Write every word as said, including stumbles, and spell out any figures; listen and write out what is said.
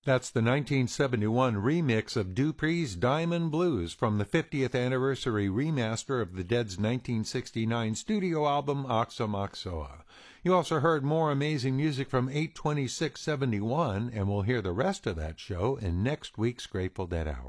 That's the nineteen seventy-one remix of Dupree's Diamond Blues from the fiftieth anniversary remaster of the Dead's nineteen sixty-nine studio album Aoxomoxoa. You also heard more amazing music from eight twenty-six seventy-one, and we'll hear the rest of that show in next week's Grateful Dead Hour.